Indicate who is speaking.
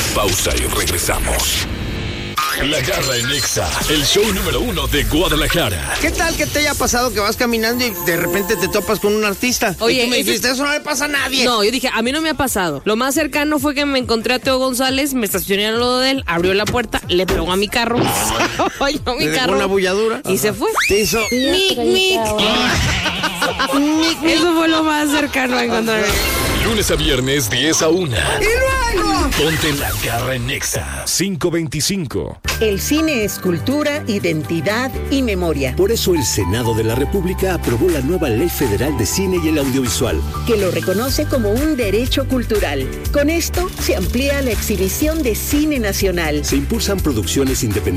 Speaker 1: Pausa y regresamos. La Garra en Nexa, el show número 1 de Guadalajara.
Speaker 2: ¿Qué tal que te haya pasado que vas caminando y de repente te topas con un artista?
Speaker 3: Oye,
Speaker 2: y tú me dijiste, eso no le pasa a nadie.
Speaker 3: No, yo dije, a mí no me ha pasado. Lo más cercano fue que me encontré a Teo González, me estacioné al lado de él, abrió la puerta, le pegó a mi carro, oyó mi
Speaker 2: ¿Le dejó
Speaker 3: carro
Speaker 2: una bulladura?
Speaker 3: y se fue.
Speaker 2: Te hizo...
Speaker 3: Mic, mic. Eso fue lo más cercano a encontrarme.
Speaker 1: Lunes a viernes, 10 a 1.
Speaker 2: ¡Y luego!
Speaker 1: Ponte La Garra en Nexa, 525.
Speaker 4: El cine es cultura, identidad y memoria.
Speaker 5: Por eso el Senado de la República aprobó la nueva Ley Federal de Cine y el Audiovisual,
Speaker 4: Que lo reconoce como un derecho cultural. Con esto se amplía la exhibición de cine nacional.
Speaker 5: se impulsan producciones independientes